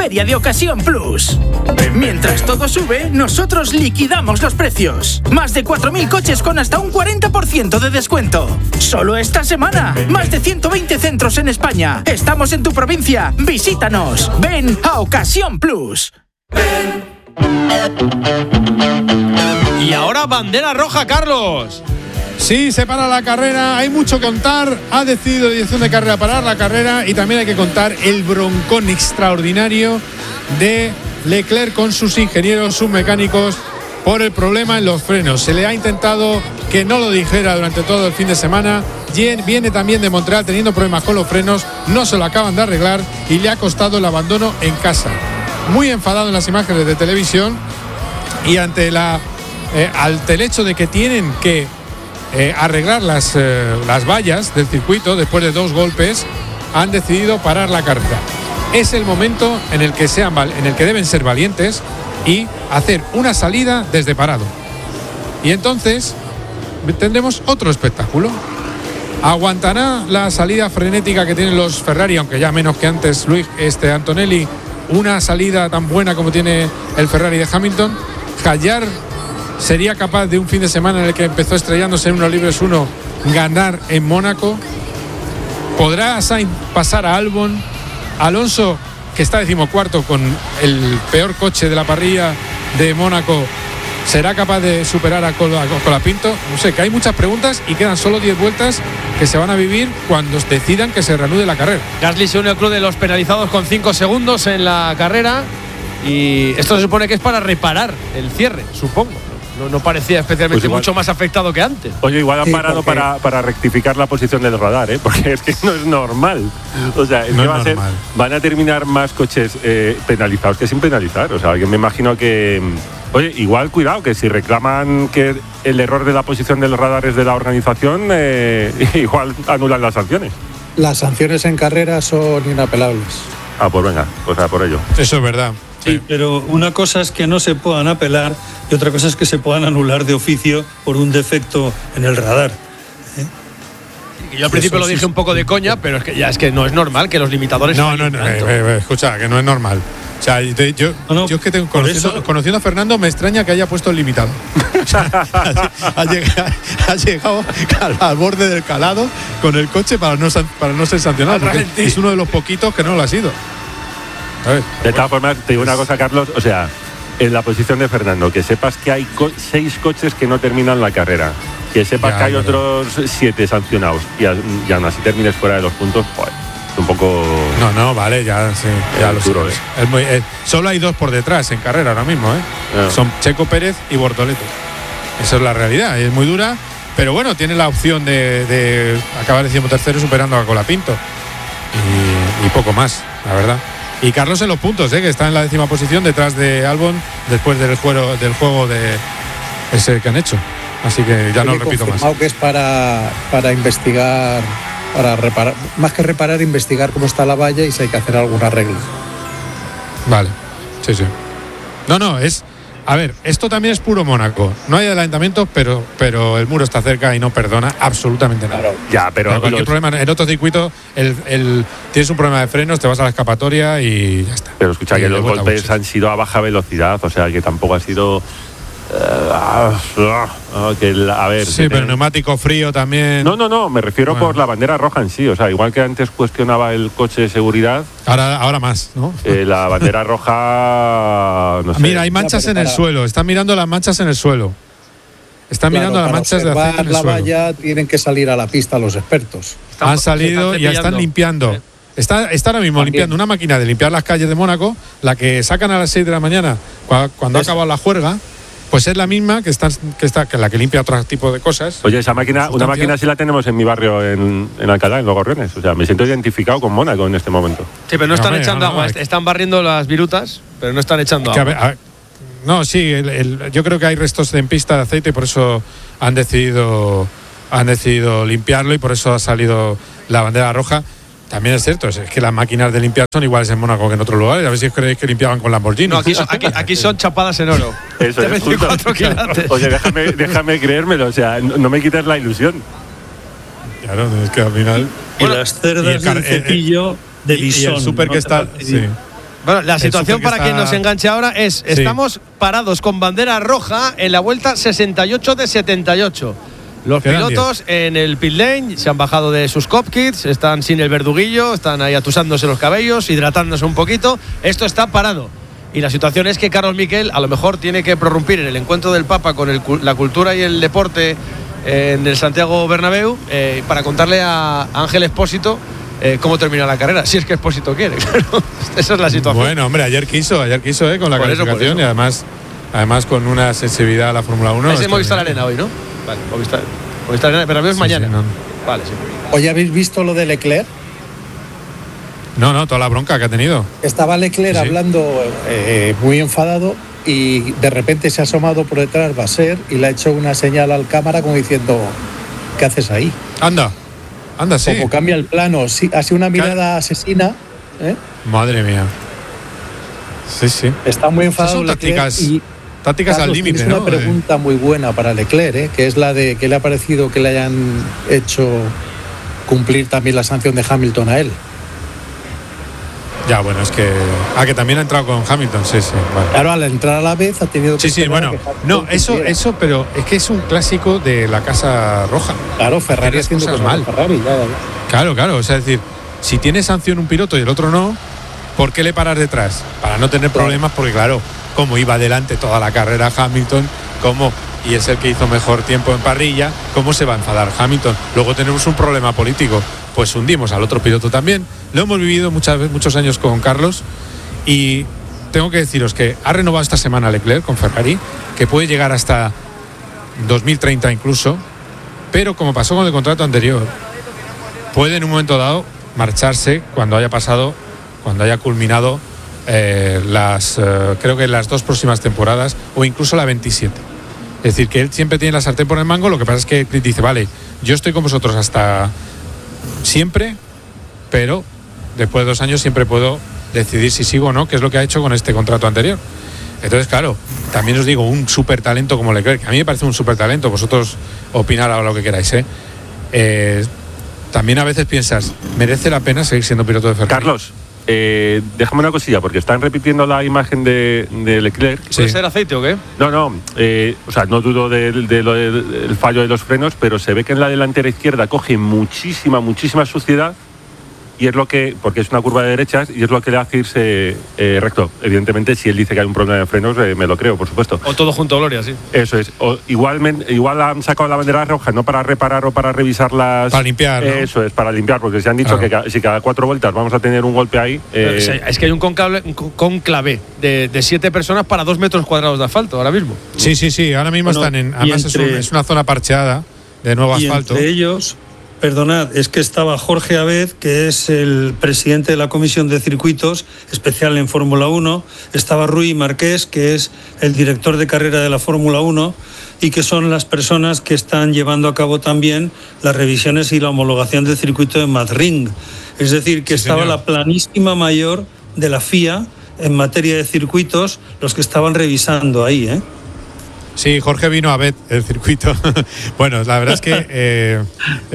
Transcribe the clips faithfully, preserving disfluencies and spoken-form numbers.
Feria de Ocasión Plus. Mientras todo sube, nosotros liquidamos los precios. Más de cuatro mil coches con hasta un cuarenta por ciento de descuento. Solo esta semana. Más de ciento veinte centros en España. Estamos en tu provincia. Visítanos. Ven a Ocasión Plus. Y ahora bandera roja, Carlos. Sí, se para la carrera, hay mucho que contar. Ha decidido la dirección de carrera parar la carrera y también hay que contar el broncón extraordinario de Leclerc con sus ingenieros, sus mecánicos, por el problema en los frenos. Se le ha intentado que no lo dijera durante todo el fin de semana. Viene también de Montreal teniendo problemas con los frenos, no se lo acaban de arreglar y le ha costado el abandono en casa. Muy enfadado en las imágenes de televisión y ante la eh, ante el hecho de que tienen que Eh, arreglar las, eh, las vallas del circuito después de dos golpes, han decidido parar la carrera. Es el momento en el que sean en el que deben ser valientes y hacer una salida desde parado. Y entonces tendremos otro espectáculo. ¿Aguantará la salida frenética que tienen los Ferrari, aunque ya menos que antes, Luis, este Antonelli, una salida tan buena como tiene el Ferrari de Hamilton? Hallar ¿sería capaz de un fin de semana en el que empezó estrellándose en unos libres uno ganar en Mónaco? ¿Podrá Sainz pasar a Albon? Alonso, que está decimocuarto con el peor coche de la parrilla de Mónaco, ¿será capaz de superar a Colapinto? No sé, que hay muchas preguntas y quedan solo diez vueltas que se van a vivir cuando decidan que se reanude la carrera. Gasly se une al club de los penalizados con cinco segundos en la carrera y esto se supone que es para reparar el cierre, supongo. No, no parecía especialmente pues igual, mucho más afectado que antes. Oye, igual han sí, parado porque... para, para rectificar la posición del radar, ¿eh? Porque es que no es normal. O sea, es no que es va a ser, van a terminar más coches eh, penalizados que sin penalizar. O sea, yo me imagino que... Oye, igual cuidado, que si reclaman que el error de la posición del radar es de la organización, eh, igual anulan las sanciones. Las sanciones en carrera son inapelables. Ah, pues venga, o sea, por ello. Eso es verdad. Sí, pero una cosa es que no se puedan apelar y otra cosa es que se puedan anular de oficio por un defecto en el radar. ¿eh? Sí, yo al principio Eso lo dije sí, un poco de coña, pero es que ya es que no es normal que los limitadores... No, no, no, eh, eh, escucha, que no es normal. O sea, yo, yo, no, no, yo es que tengo, conociendo, conociendo a Fernando, me extraña que haya puesto el limitado. O sea, ha, ha, llegado, ha llegado al, al borde del calado con el coche para no, para no ser sancionado, porque es uno de los poquitos que no lo ha sido. A ver, de todas formas, te digo una cosa, Carlos, o sea, en la posición de Fernando, que sepas que hay co- seis coches que no terminan la carrera, que sepas ya, que hay pero... otros siete sancionados y, a, y aún así termines fuera de los puntos, joder, es un poco... No, no, vale, ya sí, ya lo sé. Duro, ¿eh? Es muy, eh, solo hay dos por detrás en carrera ahora mismo, ¿eh? No. Son Checo Pérez y Bortoleto. Esa es la realidad, es muy dura, pero bueno, tiene la opción de, de acabar decimotercero superando a Colapinto y, y poco más, la verdad. Y Carlos en los puntos, ¿eh? Que está en la décima posición detrás de Albon después del juego, del juego de ese que han hecho. Así que ya no lo repito más. Que es para, para investigar, para reparar, más que reparar, investigar cómo está la valla y si hay que hacer algún arreglo. Vale, sí, sí. No, no, es... A ver, esto también es puro Mónaco. No hay adelantamientos, pero, pero el muro está cerca y no perdona absolutamente nada. Claro. Ya, pero, pero cualquier los... problema en otro circuito, el, el, tienes un problema de frenos, te vas a la escapatoria y ya está. Pero escucha, y que los golpes han sido a baja velocidad, o sea que tampoco ha sido... Uh, que el, a ver, sí, pero el neumático frío también. No, no, no, me refiero bueno. por la bandera roja en sí. O sea, igual que antes cuestionaba el coche de seguridad. Ahora, ahora más, ¿no? Eh, la bandera roja. No sé. Mira, hay manchas en el suelo. Están mirando las manchas en el suelo. Están claro, mirando las manchas de aceite en el la suelo. valla tienen que salir a la pista los expertos. Están, Han salido y ya están limpiando. Sí. Está, está ahora mismo También. limpiando una máquina de limpiar las calles de Mónaco, la que sacan a las seis de la mañana cuando, cuando ha acabado la juerga. Pues es la misma que está, que está que la que limpia otro tipo de cosas. Oye, esa máquina, una máquina sí la tenemos en mi barrio en, en Alcalá, en Los Gorriones. O sea, me siento identificado con Mónaco en este momento. Sí, pero no están no, echando no, agua, no, están barriendo las virutas, pero no están echando agua. A ver, a ver, no, sí, el, el, yo creo que hay restos de en pista de aceite y por eso han decidido, han decidido limpiarlo y por eso ha salido la bandera roja. También es cierto, es que las máquinas de limpiar son iguales en Mónaco que en otros lugares. A ver si os creéis que limpiaban con Lamborghini. No, aquí son, aquí, aquí son chapadas en oro. Eso es justo. Oye, déjame, déjame creérmelo, o sea, no, no me quites la ilusión. Claro, es que al final... Y bueno, las cerdas y el, del cepillo de bisón. Y el súper ¿no? que está... Sí. Bueno, la situación para está... quien nos enganche ahora es, sí. estamos parados con bandera roja en la vuelta sesenta y ocho de setenta y ocho. Los Quedan pilotos diez. En el pit lane se han bajado de sus cockpits, están sin el verduguillo, están ahí atusándose los cabellos, hidratándose un poquito. Esto está parado. Y la situación es que Carlos Miquel a lo mejor tiene que prorrumpir en el encuentro del Papa con el, la cultura y el deporte eh, en el Santiago Bernabéu eh, para contarle a Ángel Expósito eh, cómo termina la carrera, si es que Expósito quiere. Claro, esa es la situación. Bueno, hombre, ayer quiso, ayer quiso eh, con la por calificación eso, y además, además con una sensibilidad a la Fórmula uno. Es el Movistar Arena hoy, ¿no? Vale, Movistar, Movistar Arena, pero es sí, mañana. Sí, no. Vale, sí. ¿Hoy habéis visto lo de Leclerc? No, no, toda la bronca que ha tenido. Estaba Leclerc sí. hablando eh, muy enfadado y de repente se ha asomado por detrás Vasser y le ha hecho una señal al cámara como diciendo, ¿qué haces ahí? Anda, anda, sí. Como cambia el plano, sí, hace una mirada asesina. ¿eh? Madre mía. Sí, sí. Está muy enfadado son Leclerc tácticas, y tácticas Carlos, al límite, es ¿no? una pregunta muy buena para Leclerc, ¿eh? Que es la de que le ha parecido que le hayan hecho cumplir también la sanción de Hamilton a él. Ya, bueno, es que... Ah, que también ha entrado con Hamilton, sí, sí. Vale. Claro, al entrar a la vez ha tenido que... Sí, sí, bueno. No, eso, eso, pero es que es un clásico de la Casa Roja. Claro, Ferrari haciendo cosas mal. Ferrari, ya, ya. Claro, claro, o sea, es decir, si tiene sanción un piloto y el otro no, ¿por qué le paras detrás? Para no tener problemas, porque claro, como iba adelante toda la carrera Hamilton, como... y es el que hizo mejor tiempo en parrilla, ¿cómo se va a enfadar Hamilton? Luego tenemos un problema político, pues hundimos al otro piloto también. Lo hemos vivido muchas veces, muchos años con Carlos y tengo que deciros que ha renovado esta semana Leclerc con Ferrari, que puede llegar hasta dos mil treinta incluso, pero como pasó con el contrato anterior, puede en un momento dado marcharse cuando haya pasado, cuando haya culminado eh, las, eh, creo que las dos próximas temporadas o incluso la veintisiete. Es decir, que él siempre tiene la sartén por el mango, lo que pasa es que dice, vale, yo estoy con vosotros hasta siempre, pero después de dos años siempre puedo decidir si sigo o no, que es lo que ha hecho con este contrato anterior. Entonces, claro, también os digo, un súper talento como Leclerc, que a mí me parece un súper talento, vosotros opinar ahora lo que queráis, ¿eh? Eh, también a veces piensas, ¿merece la pena seguir siendo piloto de Ferrari? Carlos, eh, déjame una cosilla, porque están repitiendo la imagen de, de Leclerc. ¿Puede ser aceite o qué? No, no, eh, o sea, no dudo del de de de, de fallo de los frenos, pero se ve que en la delantera izquierda coge muchísima, muchísima suciedad. Y es lo que, porque es una curva de derechas, y es lo que le hace irse eh, recto. Evidentemente, si él dice que hay un problema de frenos, eh, me lo creo, por supuesto. O todo junto a Gloria, sí. Eso es. O igual, igual han sacado la bandera roja, no para reparar o para revisar las... Para limpiar, ¿no? Eso es, para limpiar, porque se han dicho claro. que si cada cuatro vueltas vamos a tener un golpe ahí... Eh... Es que hay un conclave, un conclave de, de siete personas para dos metros cuadrados de asfalto ahora mismo. Sí, sí, sí. Ahora mismo bueno, están en... Además entre, es, un, es una zona parcheada de nuevo y asfalto. Entre ellos... Perdonad, es que estaba Jorge Abed, que es el presidente de la Comisión de Circuitos Especial en Fórmula uno, estaba Rui Marqués, que es el director de carrera de la Fórmula uno y que son las personas que están llevando a cabo también las revisiones y la homologación del circuito de Madrid. Es decir, que sí, estaba señor. La planísima mayor de la F I A en materia de circuitos, los que estaban revisando ahí, ¿eh? Sí, Jorge vino a ver el circuito. Bueno, la verdad es que eh,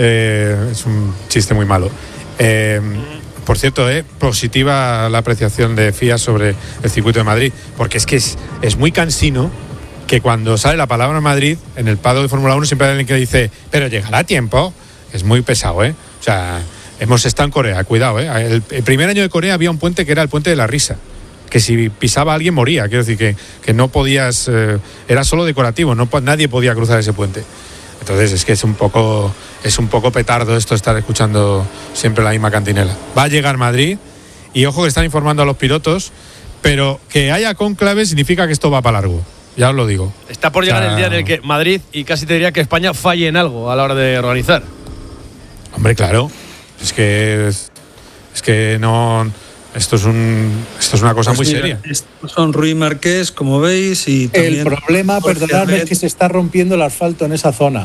eh, es un chiste muy malo. Eh, por cierto, eh, positiva la apreciación de F I A sobre el circuito de Madrid, porque es que es, es muy cansino que cuando sale la palabra Madrid, en el paddock de Fórmula uno siempre hay alguien que dice, pero llegará a tiempo. Es muy pesado, ¿eh? O sea, hemos estado en Corea, cuidado, ¿eh? El, el primer año de Corea había un puente que era el puente de la risa, que si pisaba a alguien moría, quiero decir que, que no podías, eh, era solo decorativo, no, nadie podía cruzar ese puente. Entonces es que es un poco es un poco petardo esto, estar escuchando siempre la misma cantinela. Va a llegar Madrid y ojo que están informando a los pilotos, pero que haya cónclave significa que esto va para largo, ya os lo digo. Está por llegar o sea, el día en el que Madrid y casi te diría que España falle en algo a la hora de organizar. Hombre, claro, es que es, es que no... Esto es un esto es una cosa pues muy mira, seria. Estos son Rui Marqués, como veis, y el problema, perdonadme, es que se está rompiendo el asfalto en esa zona.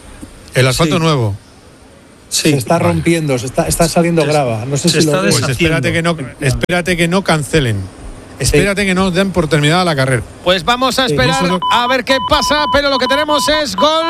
¿El asfalto sí. nuevo? Sí. Se está vale. rompiendo, se está, está saliendo grava. No sé se si está lo pues espérate que no espérate que no cancelen. Espérate sí. que no den por terminada la carrera. Pues vamos a esperar sí. a ver qué pasa, pero lo que tenemos es gol.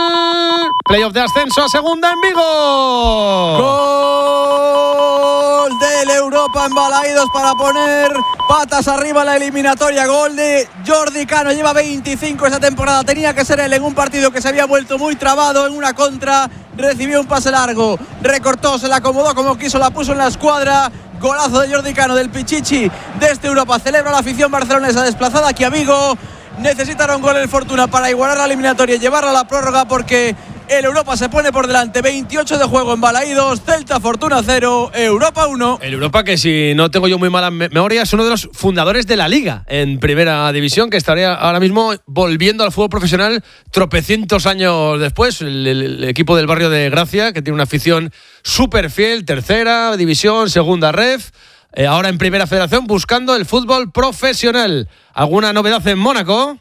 Playoff de ascenso a segunda en Vigo. Gol gol del Europa en Balaídos para poner patas arriba la eliminatoria. Gol de Jordi Cano, lleva veinticinco esta temporada. Tenía que ser él en un partido que se había vuelto muy trabado. En una contra recibió un pase largo, recortó, se la acomodó como quiso, la puso en la escuadra. Golazo de Jordi Cano, del Pichichi de este Europa. Celebra la afición barcelonesa desplazada aquí a Vigo. Necesitaron gol el Fortuna para igualar la eliminatoria y llevarla a la prórroga, porque el Europa se pone por delante. veintiocho de juego en Balaídos. Celta Fortuna cero, Europa uno. El Europa, que si no tengo yo muy mala memoria, es uno de los fundadores de la Liga en Primera División, que estaría ahora mismo volviendo al fútbol profesional tropecientos años después. El, el, el equipo del barrio de Gracia, que tiene una afición súper fiel. Tercera División, Segunda Ref. Eh, ahora en Primera Federación, buscando el fútbol profesional. ¿Alguna novedad en Mónaco?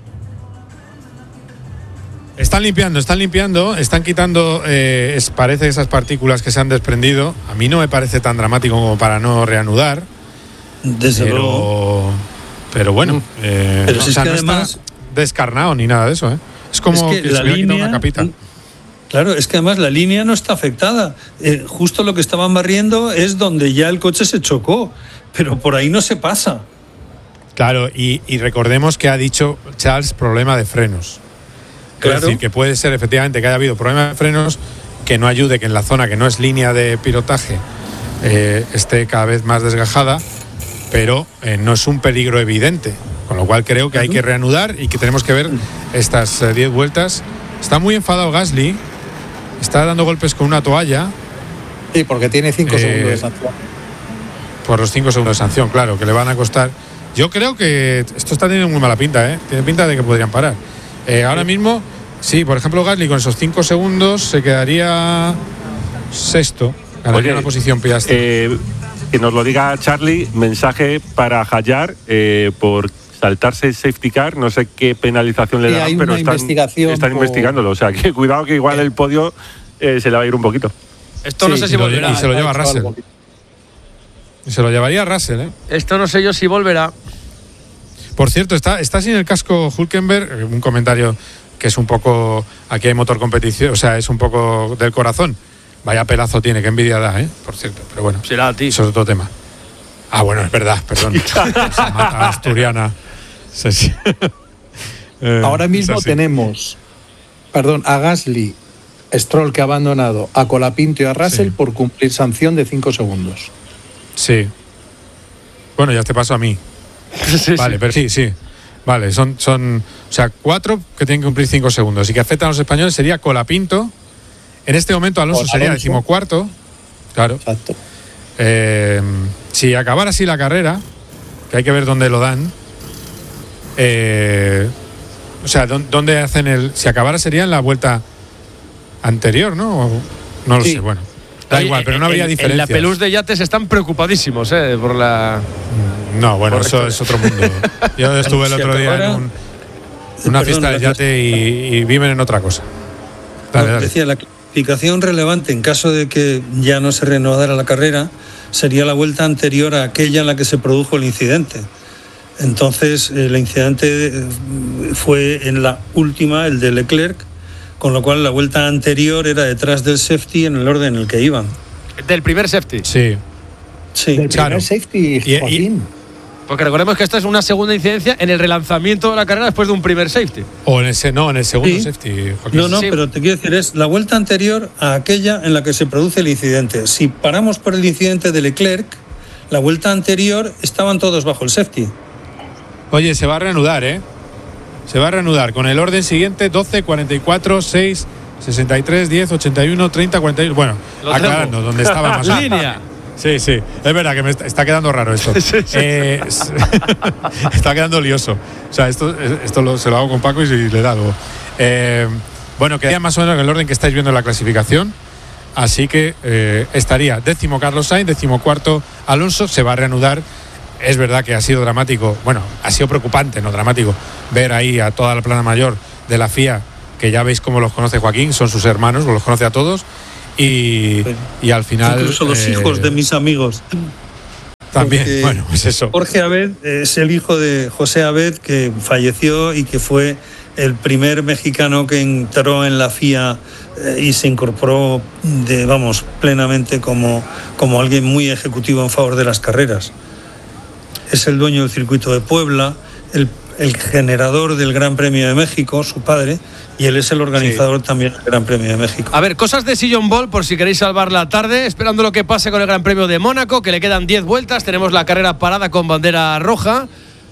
Están limpiando, están limpiando, están quitando, eh, es, parece esas partículas que se han desprendido. A mí no me parece tan dramático como para no reanudar. Desde pero, luego. Pero bueno, eh, pero no, si o sea, es que no además, está descarnado ni nada de eso, ¿eh? Es como es que, que la se hubiera línea, quitado una capita. Claro, es que además la línea no está afectada. Eh, justo lo que estaban barriendo es donde ya el coche se chocó, pero por ahí no se pasa. Claro, y, y recordemos que ha dicho Charles problema de frenos. Claro. Es decir, que puede ser efectivamente que haya habido problema de frenos, que no ayude, que en la zona que no es línea de pilotaje eh, esté cada vez más desgajada, pero eh, no es un peligro evidente. Con lo cual creo que hay que reanudar y que tenemos que ver estas diez eh, vueltas. Está muy enfadado Gasly, está dando golpes con una toalla. Sí, porque tiene cinco eh, segundos de sanción. Por los cinco segundos de sanción, claro, que le van a costar. Yo creo que esto está teniendo muy mala pinta, ¿eh? Tiene pinta de que podrían parar. Eh, ahora mismo, sí, por ejemplo, Gasly con esos cinco segundos se quedaría sexto, ganaría una posición Piastri. Eh, que nos lo diga Charlie, mensaje para Hayar eh, por saltarse el safety car, no sé qué penalización le sí, dan, pero están, están por... investigándolo, o sea, que cuidado que igual el podio eh, se le va a ir un poquito. Esto sí, no sé si volverá. Y se lo lleva Russell. Y se lo llevaría Russell, ¿eh? Esto no sé yo si volverá. Por cierto, está, está sin el casco Hülkenberg, un comentario que es un poco, aquí hay motor competición, o sea, es un poco del corazón. Vaya pelazo tiene, qué envidia da, ¿eh? Por cierto, pero bueno, será a ti. Eso es otro tema. Ah, bueno, es verdad, perdón. Esa mata asturiana. Sí, sí. eh, Ahora mismo tenemos, perdón, a Gasly, Stroll, que ha abandonado, a Colapinto y a Russell sí. por cumplir sanción de cinco segundos. Sí. Bueno, ya te paso a mí. sí, vale, sí. pero sí, sí. Vale, son, son, o sea, cuatro que tienen que cumplir cinco segundos y que afectan a los españoles sería Colapinto. En este momento Alonso, Alonso. sería decimocuarto. Claro. Exacto. Eh, si acabara así la carrera, que hay que ver dónde lo dan. Eh, o sea, dónde hacen el. Si acabara sería en la vuelta anterior, ¿no? O, no lo sí. sé, bueno. Da Oye, igual, pero no habría diferencia. En la Pelús de Yates están preocupadísimos, ¿eh? Por la. No, bueno, por eso es otro mundo. Yo estuve el otro día en un, una fiesta de yate y, y viven en otra cosa. Dale, no, dale. Decía, la clasificación relevante en caso de que ya no se reanudara la carrera sería la vuelta anterior a aquella en la que se produjo el incidente. Entonces, el incidente fue en la última, el de Leclerc, con lo cual la vuelta anterior era detrás del safety en el orden en el que iban. ¿Del primer safety? Sí. Sí, del claro. primer safety, Joaquín. Y, porque recordemos que esto es una segunda incidencia en el relanzamiento de la carrera después de un primer safety. O en ese, no, en el segundo sí. safety, Joaquín. No, no, sí. pero te quiero decir, es la vuelta anterior a aquella en la que se produce el incidente. Si paramos por el incidente de Leclerc, la vuelta anterior estaban todos bajo el safety. Oye, se va a reanudar, ¿eh? Se va a reanudar con el orden siguiente: doce, cuarenta y cuatro, seis, sesenta y tres, diez, ochenta y uno, treinta, cuarenta y uno. Bueno, Lo aclarando, tengo. donde estaba más. Línea. Sí, sí, es verdad que me está, está quedando raro esto. Sí, sí, sí. Eh, está quedando lioso. O sea, esto, esto lo, se lo hago con Paco y le da algo. Eh, bueno, quedaría más o menos en el orden que estáis viendo en la clasificación. Así que eh, estaría décimo Carlos Sainz, décimo cuarto Alonso. Se va a reanudar. Es verdad que ha sido dramático, bueno, ha sido preocupante, no dramático, ver ahí a toda la plana mayor de la F I A, que ya veis cómo los conoce Joaquín, son sus hermanos, los conoce a todos. Y, sí. y al final incluso los eh, hijos de mis amigos también. Porque bueno, pues eso. Jorge Abed es el hijo de José Abed, que falleció y que fue el primer mexicano que entró en la F I A eh, y se incorporó, de, vamos, plenamente como, como alguien muy ejecutivo en favor de las carreras. Es el dueño del circuito de Puebla, el, el generador del Gran Premio de México, su padre, y él es el organizador sí. también del Gran Premio de México. A ver, cosas de Sillon Ball, por si queréis salvar la tarde, esperando lo que pase con el Gran Premio de Mónaco, que le quedan diez vueltas, tenemos la carrera parada con bandera roja,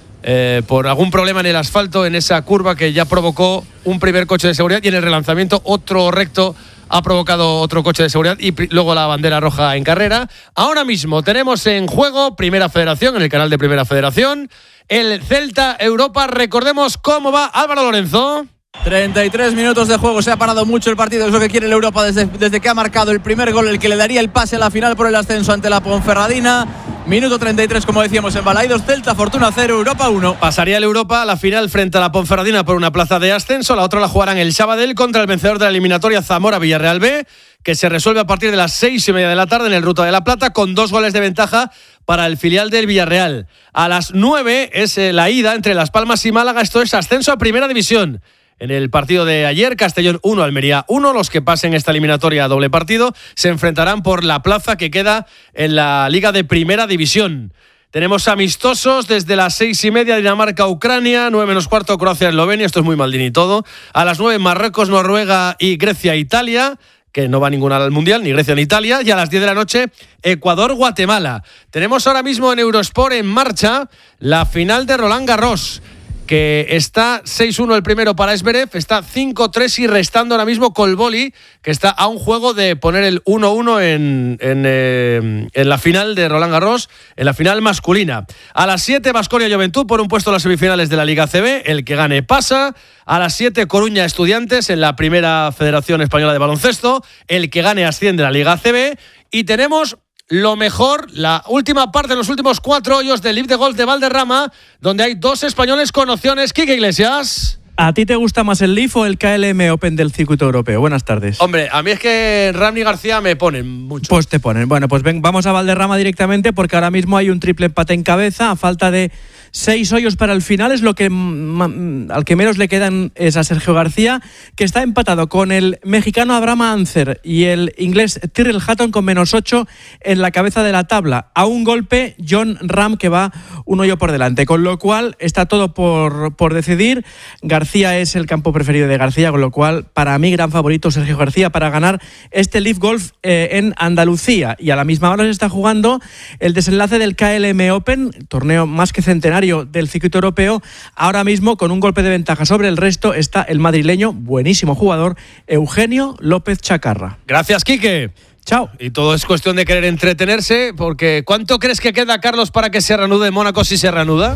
eh, por algún problema en el asfalto, en esa curva que ya provocó un primer coche de seguridad, y en el relanzamiento otro recto ha provocado otro coche de seguridad y pr- luego la bandera roja en carrera. Ahora mismo tenemos en juego Primera Federación, en el canal de Primera Federación, el Celta Europa. Recordemos cómo va Álvaro Lorenzo. treinta y tres minutos de juego, se ha parado mucho el partido, es lo que quiere el Europa desde, desde que ha marcado el primer gol, el que le daría el pase a la final por el ascenso ante la Ponferradina. Minuto treinta y tres, como decíamos, en Balaidos. Celta, Fortuna cero, Europa uno. Pasaría el Europa a la final frente a la Ponferradina por una plaza de ascenso. La otra la jugarán el Sabadell contra el vencedor de la eliminatoria Zamora-Villarreal B, que se resuelve a partir de las seis y media de la tarde en el Ruta de la Plata, con dos goles de ventaja para el filial del Villarreal. A las nueve es eh, la ida entre Las Palmas y Málaga. Esto es ascenso a Primera División. En el partido de ayer, Castellón uno, Almería uno. Los que pasen esta eliminatoria a doble partido se enfrentarán por la plaza que queda en la Liga de Primera División. Tenemos amistosos desde las seis y media, Dinamarca-Ucrania, nueve menos cuarto, Croacia-Eslovenia. Esto es muy Maldini todo. A las nueve, Marruecos, Noruega y Grecia-Italia, que no va ninguna al Mundial, ni Grecia ni Italia. Y a las diez de la noche, Ecuador-Guatemala. Tenemos ahora mismo en Eurosport en marcha la final de Roland Garros, que está seis uno el primero para Zverev, está cinco tres y restando ahora mismo Colboli, que está a un juego de poner el uno uno en, en, eh, en la final de Roland Garros, en la final masculina. A las siete, Baskonia Juventud por un puesto en las semifinales de la Liga C B, el que gane pasa. A las siete, Coruña Estudiantes en la Primera Federación Española de Baloncesto, el que gane asciende a la Liga C B. Y tenemos lo mejor, la última parte, los últimos cuatro hoyos del Live de Golf de Valderrama, donde hay dos españoles con opciones. Quique Iglesias. ¿A ti te gusta más el Leaf o el K L M Open del circuito europeo? Buenas tardes. Hombre, a mí es que Ramni García me ponen mucho. Pues te ponen. Bueno, pues ven, vamos a Valderrama directamente, porque ahora mismo hay un triple empate en cabeza, a falta de seis hoyos para el final. Es lo que mm, al que menos le quedan es a Sergio García, que está empatado con el mexicano Abraham Ancer y el inglés Tyrrell Hatton con menos ocho en la cabeza de la tabla. A un golpe, John Ram, que va un hoyo por delante. Con lo cual, está todo por, por decidir. García es el campo preferido de García, con lo cual, para mí, gran favorito Sergio García para ganar este Leaf Golf eh, en Andalucía. Y a la misma hora se está jugando el desenlace del K L M Open, torneo más que centenario del circuito europeo. Ahora mismo, con un golpe de ventaja sobre el resto, está el madrileño, buenísimo jugador, Eugenio López Chacarra. Gracias, Quique. Chao. Y todo es cuestión de querer entretenerse, porque ¿cuánto crees que queda, Carlos, para que se reanude Mónaco, si se reanuda?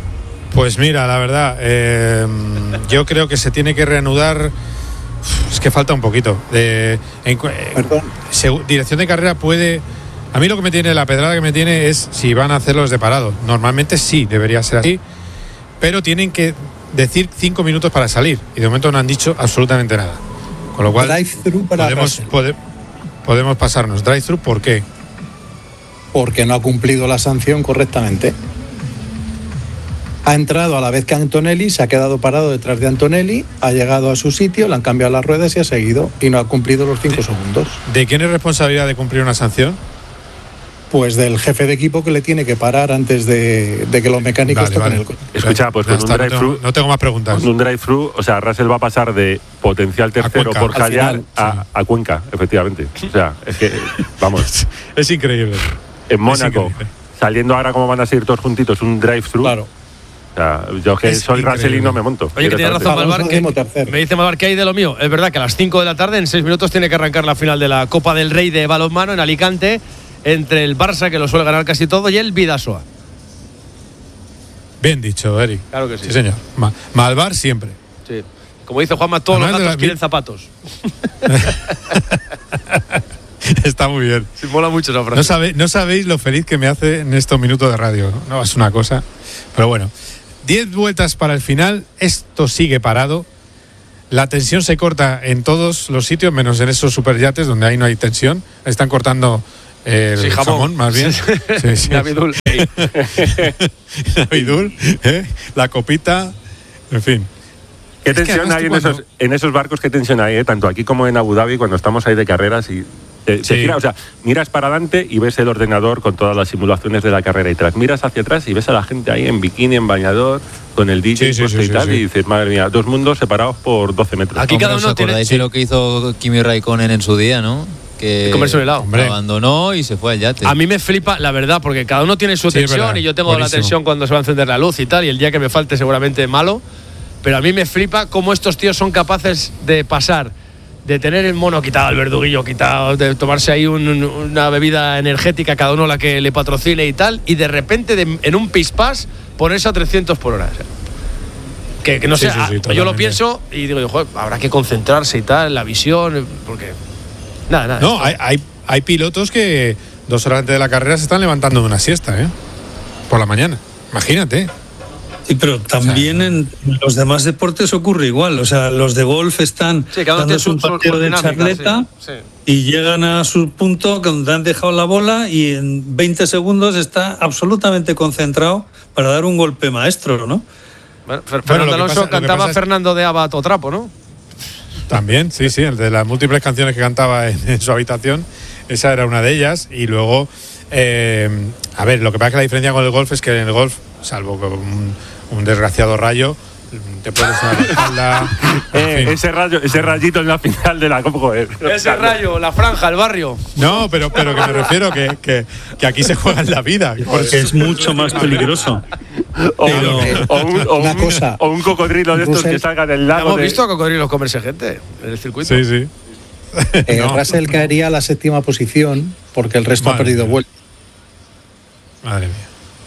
Pues mira, la verdad, eh, yo creo que se tiene que reanudar. Es que falta un poquito. De, en, Perdón. Se, dirección de carrera puede. A mí lo que me tiene, la pedrada que me tiene es si van a hacerlos de parado. Normalmente sí, debería ser así, pero tienen que decir cinco minutos para salir y de momento no han dicho absolutamente nada. Con lo cual podemos, pode, podemos pasarnos. Drive-thru, ¿por qué? Porque no ha cumplido la sanción correctamente. Ha entrado a la vez que Antonelli, se ha quedado parado detrás de Antonelli, ha llegado a su sitio, le han cambiado las ruedas y ha seguido y no ha cumplido los cinco segundos. ¿De quién es responsabilidad de cumplir una sanción? Pues del jefe de equipo, que le tiene que parar antes de, de que los mecánicos vale, toquen vale. el coche. Escucha, pues con está, un drive-thru. No, tengo, no tengo más preguntas. Con un drive-thru, o sea, Russell va a pasar de potencial tercero Cuenca, por Callar final, a, sí. a Cuenca, efectivamente. O sea, es que, vamos. Es increíble. En Mónaco, increíble. saliendo ahora como van a seguir todos juntitos, un drive-thru. Claro. O sea, yo que Es soy increíble. Russell y no me monto. Oye, que tiene razón Alonso Malvar, décimo que tercero. me dice Malvar que hay de lo mío. Es verdad que a las cinco de la tarde, en seis minutos, tiene que arrancar la final de la Copa del Rey de balonmano en Alicante, entre el Barça, que lo suele ganar casi todo, y el Bidasoa. Bien dicho, Eric. Claro que sí. Sí, señor. Ma- Malvar siempre. Sí. Como dice Juanma, todos Además los de gatos la- quieren zapatos. Está muy bien. Sí, mola mucho esa frase. No, sabe, no sabéis lo feliz que me hace en estos minutos de radio. No, es una cosa. Pero bueno, diez vueltas para el final. Esto sigue parado. La tensión se corta en todos los sitios, menos en esos superyates donde ahí no hay tensión. Están cortando eh, el Sí, jamón. jamón, más bien. Sí, Sí, sí. Navidul. Navidul, ¿eh? La copita, en fin. ¿Qué tensión hay en esos, en esos barcos? ¿Qué tensión hay? Eh? Tanto aquí como en Abu Dhabi, cuando estamos ahí de carreras y te, sí. te gira, o sea, miras para adelante y ves el ordenador con todas las simulaciones de la carrera y tras miras hacia atrás y ves a la gente ahí en bikini, en bañador, con el D J sí, puesto sí, sí, y tal, sí, sí. y dices, madre mía, dos mundos separados por doce metros. Aquí cada uno tiene... ¿Acordáis de lo que hizo Kimi Raikkonen en su día, no? Que comerse un helado. Hombre. Abandonó y se fue al yate. A mí me flipa, la verdad, porque cada uno tiene su sí, tensión y yo tengo Buenísimo. la tensión cuando se va a encender la luz y tal, y el día que me falte seguramente malo. Pero a mí me flipa cómo estos tíos son capaces de pasar de tener el mono quitado, el verduguillo quitado, de tomarse ahí un, un, una bebida energética, cada uno la que le patrocine y tal, y de repente de, en un pispás ponerse a trescientos por hora. O sea, que, que no sé, sí, sí, sí, yo lo pienso y digo, joder, habrá que concentrarse y tal, la visión, porque... Nada, nada. No, hay, hay, hay pilotos que dos horas antes de la carrera se están levantando de una siesta, ¿eh? Por la mañana. Imagínate. Sí, pero también o sea, en los demás deportes ocurre igual. O sea, los de golf están sí, dándose un partido de charleta sí, sí. y llegan a su punto donde han dejado la bola y en veinte segundos está absolutamente concentrado para dar un golpe maestro, ¿no? Bueno, Fer bueno, Fernando Alonso pasa, cantaba Fernando de Abad o Trapo, ¿no? También, sí, sí, el de las múltiples canciones que cantaba en, en su habitación, esa era una de ellas. Y luego, eh, a ver, lo que pasa es que la diferencia con el golf es que en el golf, salvo un, un desgraciado rayo, te puedes dar la espalda. eh, ese rayo, ese rayito en la final de la Copa, joder. Ese rayo, la franja, el barrio. No, pero, pero que me refiero que, que, que aquí se juega en la vida. Porque es mucho más peligroso. O, pero, o, un, o, un, cosa, o un cocodrilo de estos Russell, que salgan del lago. Hemos de... visto a cocodrilos comerse gente en el circuito. Sí, sí. Eh, no. Russell caería a la séptima posición porque el resto Madre ha perdido vuelta. Madre mía.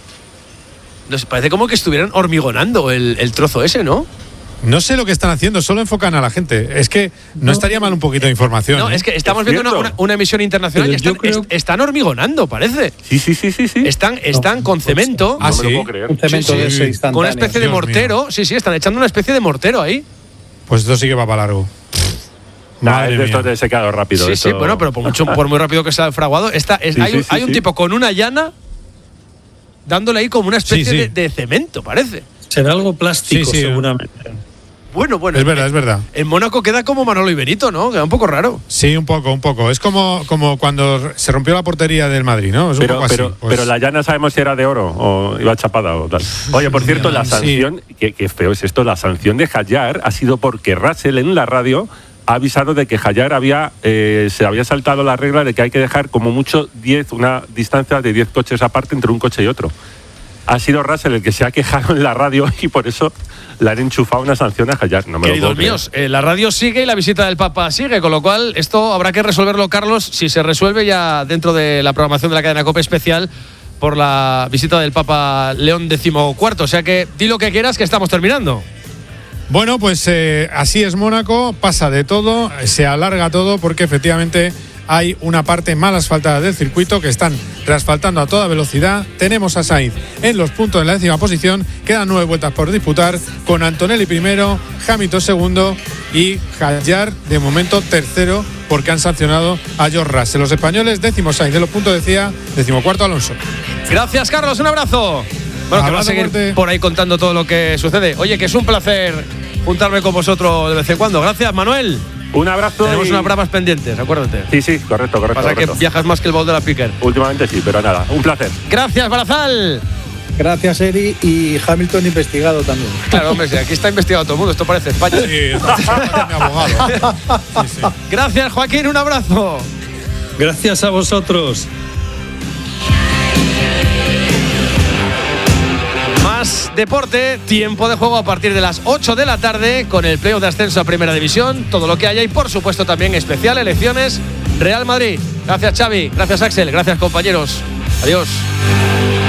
Nos parece como que estuvieran hormigonando el, el trozo ese, ¿no? No sé lo que están haciendo, solo enfocan a la gente. Es que no, no estaría mal un poquito de información. No, ¿eh? es que estamos viendo una, una, una emisión internacional Pero y están, creo... est, están hormigonando, parece. Sí, sí, sí, sí. sí. Están, están no, con cemento. Ah, no sí. me lo puedo creer. Un cemento sí, de sí. ese instantáneo. Con una especie de Dios mortero. mío. Sí, sí, están echando una especie de mortero ahí. Pues esto sí que va para largo. Nah, es de esto de secado rápido. Sí, esto... sí, bueno, pero por, mucho, por muy rápido que sea fraguado. Está, es, sí, hay, sí, sí, hay un sí. tipo con una llana dándole ahí como una especie sí, sí. De, de cemento, parece. Será algo plástico, sí, sí, seguramente. Bueno, bueno. Es verdad, es verdad. En Mónaco queda como Manolo y Benito, ¿no? Queda un poco raro. Sí, un poco, un poco. Es como, como cuando se rompió la portería del Madrid, ¿no? Es pero, un poco pero, así. Pues... pero la llana sabemos si era de oro o iba chapada o tal. Oye, por cierto, la sanción, sí. qué, qué feo es esto, la sanción de Hadjar ha sido porque Russell en la radio ha avisado de que Hadjar había, eh, se había saltado la regla de que hay que dejar como mucho diez, una distancia de diez coches aparte entre un coche y otro. Ha sido Russell el que se ha quejado en la radio y por eso le han enchufado una sanción a Hadjar. No me Queridos míos, eh, la radio sigue y la visita del Papa sigue, con lo cual esto habrá que resolverlo, Carlos, si se resuelve ya dentro de la programación de la cadena COPE especial por la visita del Papa León decimocuarto. O sea que di lo que quieras que estamos terminando. Bueno, pues eh, así es Mónaco, pasa de todo, se alarga todo porque efectivamente hay una parte mal asfaltada del circuito que están reasfaltando a toda velocidad. Tenemos a Sainz en los puntos de la décima posición. Quedan nueve vueltas por disputar con Antonelli primero, Hamilton segundo y Hadjar de momento tercero porque han sancionado a George Russell. Los españoles décimo Sainz de los puntos decía, decimocuarto Alonso. Gracias, Carlos, un abrazo. Bueno, que va a seguir fuerte. Por ahí contando todo lo que sucede. Oye, que es un placer juntarme con vosotros de vez en cuando. Gracias, Manuel. Un abrazo. Tenemos y... unas bravas pendientes, acuérdate. Sí, sí, correcto, correcto. Pasa correcto. que viajas más que el bol de la Piquer. Últimamente sí, pero nada, un placer. Gracias, Barazal. Gracias, Eri, y Hamilton investigado también. Claro, hombre, sí, aquí está investigado todo el mundo, esto parece España. Sí, está mi abogado. Sí, sí. Gracias, Joaquín, un abrazo. Gracias a vosotros. Más deporte, tiempo de juego a partir de las ocho de la tarde con el playoff de ascenso a Primera División, todo lo que haya y por supuesto también especial elecciones Real Madrid. Gracias, Xavi, gracias, Axel, gracias, compañeros. Adiós.